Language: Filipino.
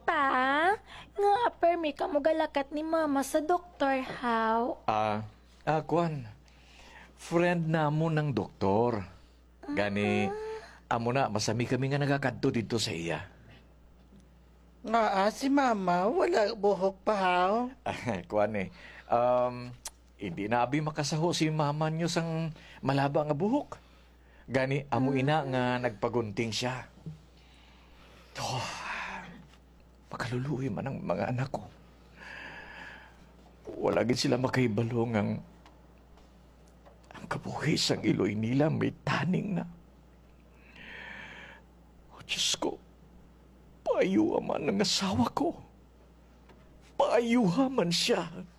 Pa, nga permi ka mo galakat ni mama sa doktor, how? Kwan. Friend na mo ng doktor. Gani, amo na, masami kami nga nagakadto dito sa iya. Nga, si mama, wala buhok pa, haw? Kwan eh. Hindi na abi makasaho si mama niyo sang malaba nga buhok. Gani, amo ina nga nagpagunting siya. Oh, makaluluhi man ang mga anak ko. Wala gid sila makaibalong ang kabuhis ang iloy nila may taning na. Oh, Diyos ko, paayuha man ang asawa ko. Paayuha man siya.